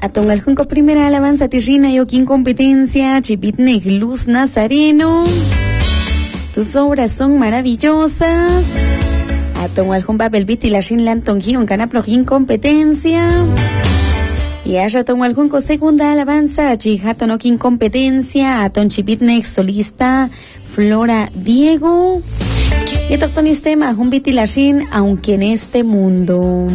Aton al junco primera alabanza tirrina yo quien competencia, Chipitneg Luz Nazareno. Tus obras son maravillosas. Aton al junpa belviti la shin lanton gion canaplogin competencia. Y allá ton al junco segunda alabanza, Chihaton okin competencia, Aton Chipitneg solista, Flora Diego. Y toctonistema, un vitilashin, aunque en este mundo.